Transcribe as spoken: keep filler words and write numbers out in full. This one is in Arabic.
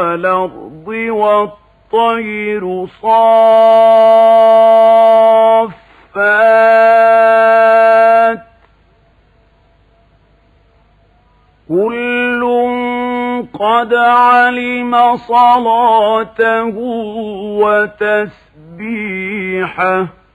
والأرض والطير صافات كل قد علم صلاته وتسبيحه